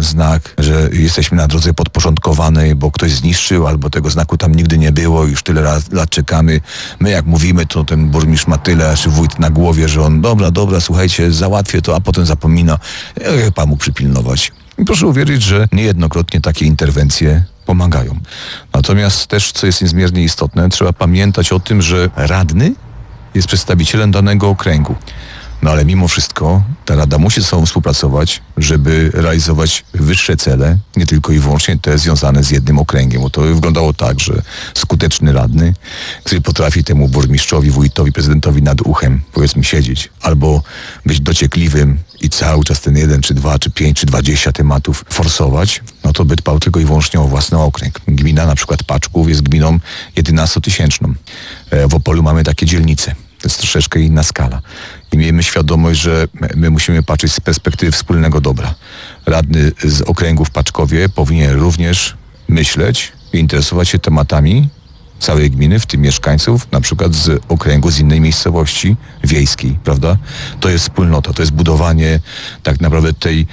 znak, że jesteśmy na drodze podporządkowanej, bo ktoś zniszczył, albo tego znaku tam nigdy nie było, już tyle lat czekamy. My jak mówimy, to ten burmistrz ma tyle, czy wójt na głowie, że on dobra, słuchajcie, załatwię to, a potem zapomina. Pan mógł przypilnować. I proszę uwierzyć, że niejednokrotnie takie interwencje pomagają. Natomiast też, co jest niezmiernie istotne, trzeba pamiętać o tym, że radny jest przedstawicielem danego okręgu. No ale mimo wszystko ta rada musi ze sobą współpracować, żeby realizować wyższe cele, nie tylko i wyłącznie te związane z jednym okręgiem. Bo to wyglądało tak, że skuteczny radny, który potrafi temu burmistrzowi, wójtowi, prezydentowi nad uchem, powiedzmy, siedzieć, albo być dociekliwym i cały czas ten 1, czy 2, czy 5, czy 20 tematów forsować, no to by dbał tylko i wyłącznie o własny okręg. Gmina na przykład Paczków jest gminą 11-tysięczną. W Opolu mamy takie dzielnice. To jest troszeczkę inna skala. I miejmy świadomość, że my musimy patrzeć z perspektywy wspólnego dobra. Radny z okręgu w Paczkowie powinien również myśleć i interesować się tematami całej gminy, w tym mieszkańców, na przykład z okręgu, z innej miejscowości wiejskiej, prawda? To jest wspólnota, to jest budowanie tak naprawdę tej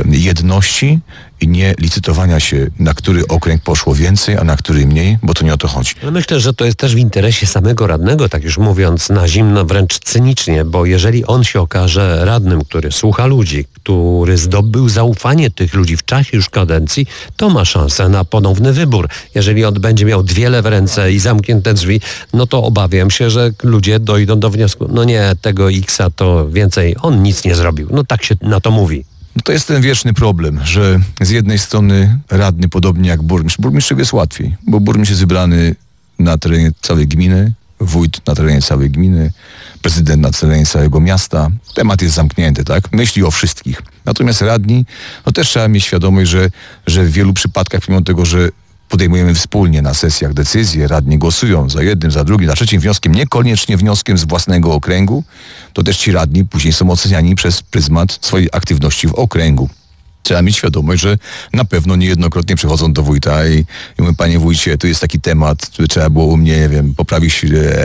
jedności i nie licytowania się, na który okręg poszło więcej, a na który mniej, bo to nie o to chodzi. Myślę, że to jest też w interesie samego radnego, tak już mówiąc na zimno, wręcz cynicznie, bo jeżeli on się okaże radnym, który słucha ludzi, który zdobył zaufanie tych ludzi w czasie już kadencji, to ma szansę na ponowny wybór. Jeżeli on będzie miał dwie lewe ręce i zamknięte drzwi, no to obawiam się, że ludzie dojdą do wniosku, no nie, tego X-a to więcej, on nic nie zrobił. No tak się na to mówi. No to jest ten wieczny problem, że z jednej strony radny, podobnie jak burmistrz. Burmistrzowi jest łatwiej, bo burmistrz jest wybrany na terenie całej gminy, wójt na terenie całej gminy, prezydent na terenie całego miasta. Temat jest zamknięty, tak? Myśli o wszystkich. Natomiast radni, no też trzeba mieć świadomość, że w wielu przypadkach, mimo tego, że podejmujemy wspólnie na sesjach decyzje, radni głosują za jednym, za drugim, za trzecim wnioskiem, niekoniecznie wnioskiem z własnego okręgu, to też ci radni później są oceniani przez pryzmat swojej aktywności w okręgu. Trzeba mieć świadomość, że na pewno niejednokrotnie przychodzą do wójta i mówią, panie wójcie, tu jest taki temat, by trzeba było u mnie, nie wiem, poprawić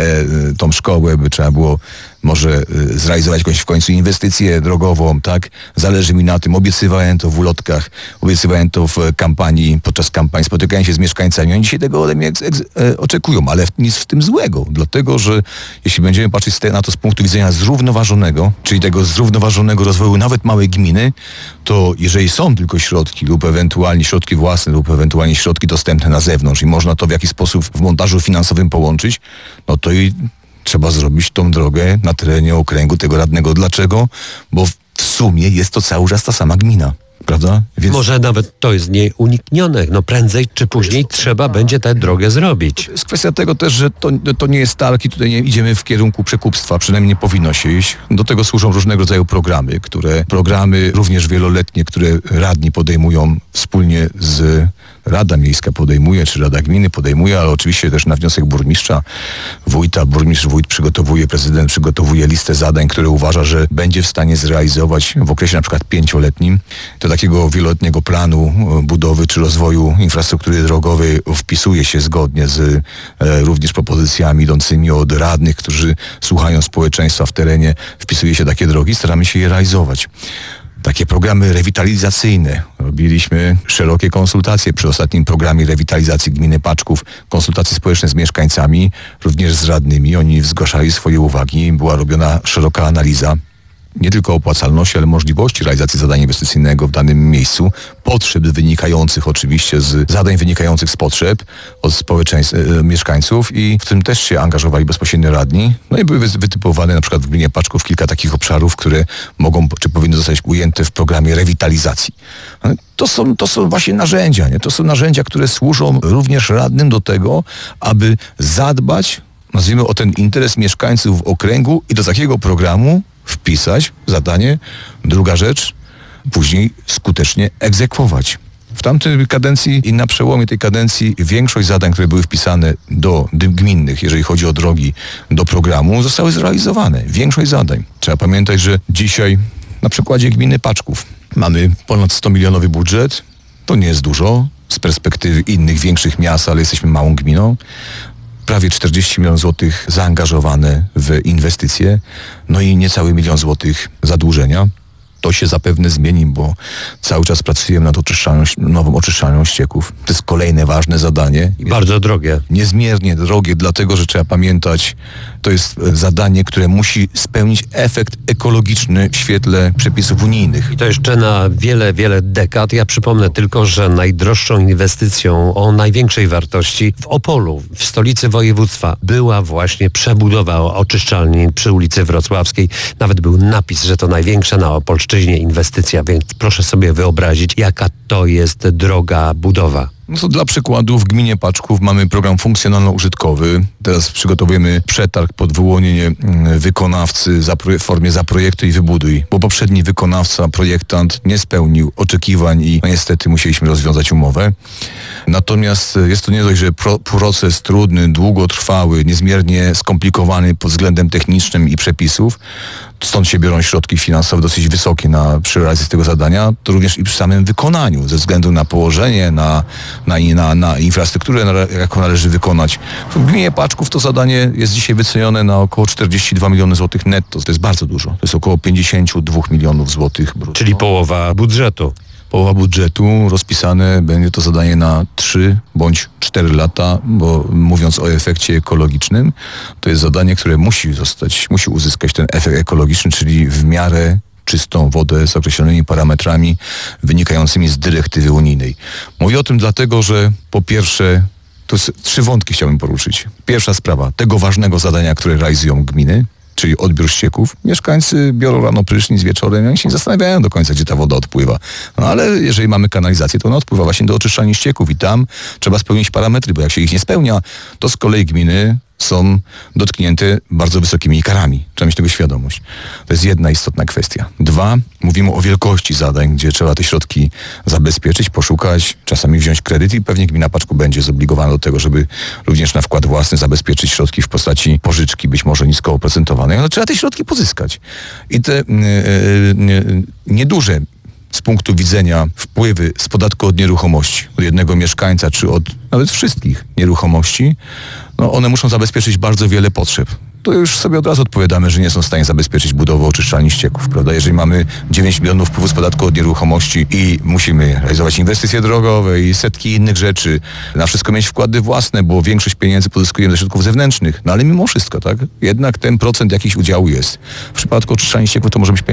tą szkołę, by trzeba było może zrealizować jakąś w końcu inwestycję drogową, tak? Zależy mi na tym, obiecywałem to w ulotkach, obiecywałem to w kampanii, podczas kampanii, spotykałem się z mieszkańcami, oni dzisiaj tego ode mnie oczekują, ale nic w tym złego, dlatego, że jeśli będziemy patrzeć na to z punktu widzenia zrównoważonego, czyli tego zrównoważonego rozwoju nawet małej gminy, to jeżeli są tylko środki lub ewentualnie środki własne lub ewentualnie środki dostępne na zewnątrz i można to w jakiś sposób w montażu finansowym połączyć, no to i trzeba zrobić tą drogę na terenie okręgu tego radnego. Dlaczego? Bo w sumie jest to cały czas ta sama gmina. Prawda? Więc może nawet to jest nieuniknione. No prędzej czy później trzeba będzie tę drogę zrobić. To jest kwestia tego też, że to nie jest tak i tutaj nie idziemy w kierunku przekupstwa, przynajmniej nie powinno się iść. Do tego służą różnego rodzaju programy również wieloletnie, które radni podejmują wspólnie z Rada Miejska podejmuje, czy Rada Gminy podejmuje, ale oczywiście też na wniosek burmistrza, wójta, wójt przygotowuje, prezydent przygotowuje listę zadań, które uważa, że będzie w stanie zrealizować w okresie na przykład 5-letnim. Do takiego wieloletniego planu budowy czy rozwoju infrastruktury drogowej wpisuje się zgodnie z również propozycjami idącymi od radnych, którzy słuchają społeczeństwa w terenie, wpisuje się takie drogi, staramy się je realizować. Takie programy rewitalizacyjne. Robiliśmy szerokie konsultacje przy ostatnim programie rewitalizacji gminy Paczków, konsultacje społeczne z mieszkańcami, również z radnymi. Oni zgłaszali swoje uwagi. Była robiona szeroka analiza nie tylko opłacalności, ale możliwości realizacji zadania inwestycyjnego w danym miejscu, potrzeb wynikających oczywiście z zadań wynikających z potrzeb od społeczeństw, mieszkańców i w tym też się angażowali bezpośrednio radni. No i były wytypowane na przykład w gminie Paczków kilka takich obszarów, które mogą czy powinny zostać ujęte w programie rewitalizacji. To są właśnie narzędzia, nie? To są narzędzia, które służą również radnym do tego, aby zadbać, nazwijmy, o ten interes mieszkańców okręgu i do takiego programu wpisać zadanie. Druga rzecz, później skutecznie egzekwować. W tamtej kadencji i na przełomie tej kadencji większość zadań, które były wpisane do gminnych, jeżeli chodzi o drogi, do programu, zostały zrealizowane. Większość zadań. Trzeba pamiętać, że dzisiaj na przykładzie gminy Paczków mamy ponad 100-milionowy budżet. To nie jest dużo z perspektywy innych większych miast, ale jesteśmy małą gminą. Prawie 40 milionów złotych zaangażowane w inwestycje, no i niecały 1 milion złotych zadłużenia. To się zapewne zmieni, bo cały czas pracujemy nad nową oczyszczalnią ścieków. To jest kolejne ważne zadanie. I bardzo drogie. Niezmiernie drogie, dlatego że trzeba pamiętać, to jest zadanie, które musi spełnić efekt ekologiczny w świetle przepisów unijnych. I to jeszcze na wiele, wiele dekad. Ja przypomnę tylko, że najdroższą inwestycją o największej wartości w Opolu, w stolicy województwa, była właśnie przebudowa oczyszczalni przy ulicy Wrocławskiej. Nawet był napis, że to największa na Opolszczyźnie inwestycja, więc proszę sobie wyobrazić, jaka to jest droga budowa. No to dla przykładu w gminie Paczków mamy program funkcjonalno-użytkowy. Teraz przygotowujemy przetarg pod wyłonienie wykonawcy w formie zaprojektuj i wybuduj, bo poprzedni wykonawca, projektant nie spełnił oczekiwań i niestety musieliśmy rozwiązać umowę. Natomiast jest to nie dość, że proces trudny, długotrwały, niezmiernie skomplikowany pod względem technicznym i przepisów. Stąd się biorą środki finansowe dosyć wysokie przy realizacji tego zadania, to również i przy samym wykonaniu, ze względu na położenie, na infrastrukturę, jaką należy wykonać. W gminie Paczków to zadanie jest dzisiaj wycenione na około 42 miliony złotych netto. To jest bardzo dużo. To jest około 52 milionów złotych brutto. Czyli połowa budżetu. Połowa budżetu, rozpisane będzie to zadanie na 3 bądź 4 lata, bo mówiąc o efekcie ekologicznym, to jest zadanie, które musi uzyskać ten efekt ekologiczny, czyli w miarę czystą wodę z określonymi parametrami wynikającymi z dyrektywy unijnej. Mówię o tym dlatego, że po pierwsze, to jest 3 wątki chciałbym poruszyć. Pierwsza sprawa, tego ważnego zadania, które realizują gminy, czyli odbiór ścieków. Mieszkańcy biorą rano prysznic, wieczorem, oni się nie zastanawiają do końca, gdzie ta woda odpływa. No ale jeżeli mamy kanalizację, to ona odpływa właśnie do oczyszczalni ścieków i tam trzeba spełnić parametry, bo jak się ich nie spełnia, to z kolei gminy są dotknięte bardzo wysokimi karami. Trzeba mieć tego świadomość. To jest jedna istotna kwestia. 2, mówimy o wielkości zadań, gdzie trzeba te środki zabezpieczyć, poszukać, czasami wziąć kredyt i pewnie gmina Paczków będzie zobligowana do tego, żeby również na wkład własny zabezpieczyć środki w postaci pożyczki, być może nisko oprocentowanej, ale trzeba te środki pozyskać. I te nieduże z punktu widzenia wpływy z podatku od nieruchomości, od jednego mieszkańca, czy od nawet wszystkich nieruchomości, no one muszą zabezpieczyć bardzo wiele potrzeb. To już sobie od razu odpowiadamy, że nie są w stanie zabezpieczyć budowy oczyszczalni ścieków, prawda? Jeżeli mamy 9 milionów wpływu z podatku od nieruchomości i musimy realizować inwestycje drogowe i setki innych rzeczy, na wszystko mieć wkłady własne, bo większość pieniędzy pozyskujemy ze środków zewnętrznych, no ale mimo wszystko, tak? Jednak ten procent jakiś udziału jest. W przypadku oczyszczalni ścieków to może być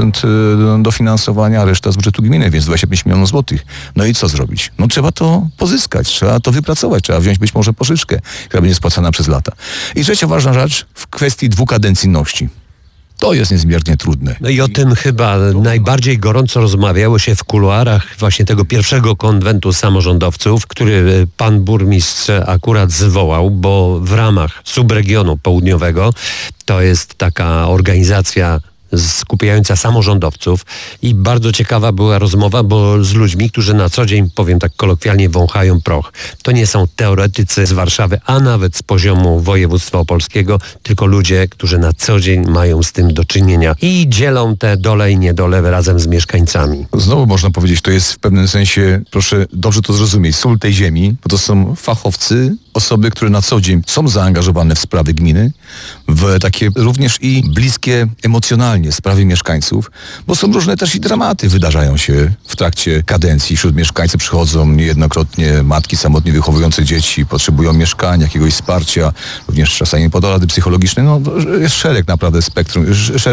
50% dofinansowania, a reszta z budżetu gminy, więc 25 milionów złotych. No i co zrobić? No trzeba to pozyskać, trzeba to wypracować, trzeba wziąć być może pożyczkę, która będzie spłacana przez lata. I trzecia ważna rzecz, w kwestii dwukadencyjności. To jest niezmiernie trudne. No i o tym chyba najbardziej gorąco rozmawiało się w kuluarach właśnie tego pierwszego konwentu samorządowców, który pan burmistrz akurat zwołał, bo w ramach subregionu południowego, to jest taka organizacja skupiająca samorządowców i bardzo ciekawa była rozmowa, bo z ludźmi, którzy na co dzień, powiem tak kolokwialnie, wąchają proch. To nie są teoretycy z Warszawy, a nawet z poziomu województwa opolskiego, tylko ludzie, którzy na co dzień mają z tym do czynienia i dzielą te dole i niedole razem z mieszkańcami. Znowu można powiedzieć, to jest w pewnym sensie, proszę dobrze to zrozumieć, sól tej ziemi, bo to są fachowcy, osoby, które na co dzień są zaangażowane w sprawy gminy, w takie również i bliskie emocjonalnie sprawy mieszkańców, bo są różne też i dramaty wydarzają się w trakcie kadencji. Wśród mieszkańców przychodzą niejednokrotnie matki samotnie wychowujące dzieci, potrzebują mieszkania, jakiegoś wsparcia, również czasami porady psychologiczne. No, jest szereg naprawdę spektrum,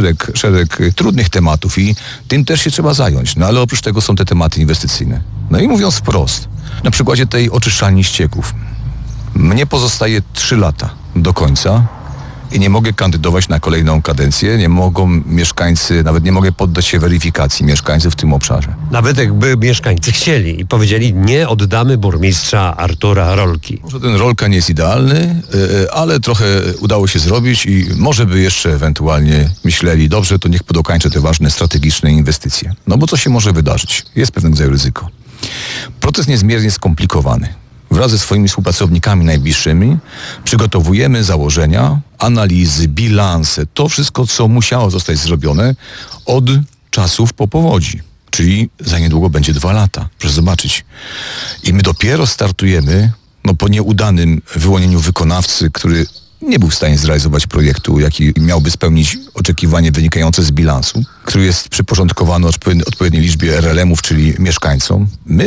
szereg trudnych tematów i tym też się trzeba zająć. No ale oprócz tego są te tematy inwestycyjne. No i mówiąc wprost, na przykładzie tej oczyszczalni ścieków. Mnie pozostaje 3 lata do końca i nie mogę kandydować na kolejną kadencję, nie mogą mieszkańcy, nawet nie mogę poddać się weryfikacji mieszkańców w tym obszarze. Nawet jakby mieszkańcy chcieli i powiedzieli, nie oddamy burmistrza Artura Rolki. Może ten Rolka nie jest idealny, ale trochę udało się zrobić i może by jeszcze ewentualnie myśleli, dobrze, to niech podokańczę te ważne strategiczne inwestycje. No bo co się może wydarzyć? Jest pewnego rodzaju ryzyko. Proces niezmiernie skomplikowany. Wraz ze swoimi współpracownikami najbliższymi przygotowujemy założenia, analizy, bilanse, to wszystko, co musiało zostać zrobione od czasów po powodzi. Czyli za niedługo będzie 2 lata, proszę zobaczyć. I my dopiero startujemy, po nieudanym wyłonieniu wykonawcy, który nie był w stanie zrealizować projektu, jaki miałby spełnić oczekiwanie wynikające z bilansu, który jest przyporządkowany odpowiedniej liczbie RLM-ów, czyli mieszkańcom. My